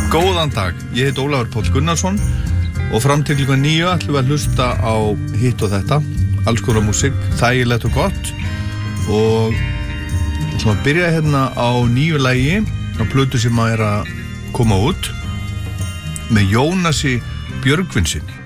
Góðan dag, ég heit Ólafur Páll Gunnarsson og fram til klukkan 9 ætlum við að hlusta á hitt og þetta, alls konar músík, þægilegt og gott og ætlum að byrja hérna á nýju lagi á plötu sem að koma út með Jónasi Björgvinsinni.